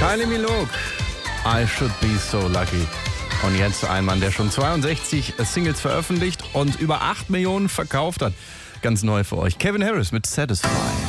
Kylie Minogue, I Should Be So Lucky. Und jetzt ein Mann, der schon 62 Singles veröffentlicht und über 8 Millionen verkauft hat. Ganz neu für euch. Calvin Harris mit Satisfy.